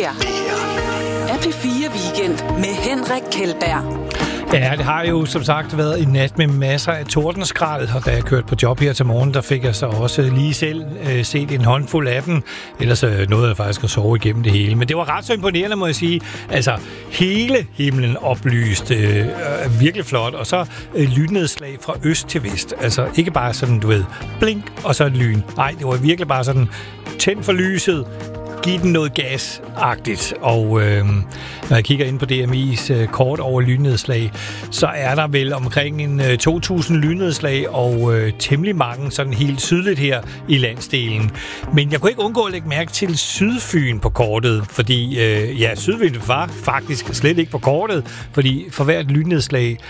her er P4 Weekend med Henrik Kjeldberg. Ja, det har jo som sagt været en nat med masser af tordenskrald, og da jeg kørte på job her til morgen, der fik jeg så også lige selv set en håndfuld af dem. Ellers nåede jeg faktisk at sove igennem det hele. Men det var ret så imponerende, må jeg sige. Altså, hele himlen oplyst. Virkelig flot. Og så lynnedslag fra øst til vest. Altså, ikke bare sådan, du ved, blink, og så et lyn. Nej, det var virkelig bare sådan, tænd for lyset, give den noget gas-agtigt. Og når jeg kigger ind på DMI's kort over lynnedslag, så er der vel omkring en 2.000 lynnedslag og temmelig mange sådan helt sydligt her i landsdelen. Men jeg kunne ikke undgå at lægge mærke til Sydfyn på kortet, fordi Sydfyn var faktisk slet ikke på kortet, fordi for hvert lynnedslag,